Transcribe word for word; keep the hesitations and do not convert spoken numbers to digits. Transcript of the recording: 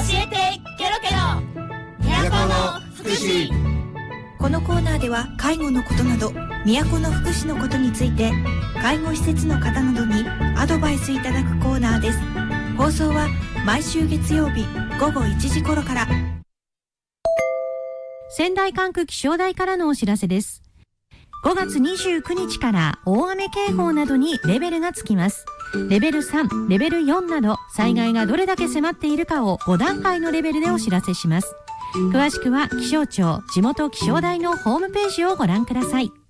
えてケロケロ都の福祉。 このコーナーでは介護のことなど都の福祉のことについて介護施設の方などにアドバイスいただくコーナーです。放送は毎週月曜日ごごいちじ頃から。 仙台管区気象台からのお知らせです。ごがつにじゅうくにちから大雨警報などにレベルがつきます。レベルさん、レベルよんなど災害がどれだけ迫っているかをごだんかいのレベルでお知らせします。詳しくは気象庁地元気象台のホームページをご覧ください。